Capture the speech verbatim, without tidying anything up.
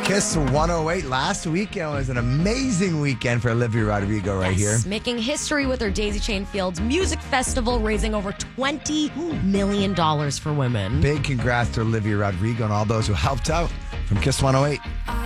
Kiss one oh eight last weekend was an amazing weekend for Olivia Rodrigo right Yes, here. making history with her Daisy Chain Fields Music Festival, raising over twenty million dollars for women. Big congrats to Olivia Rodrigo and all those who helped out from Kiss one oh eight.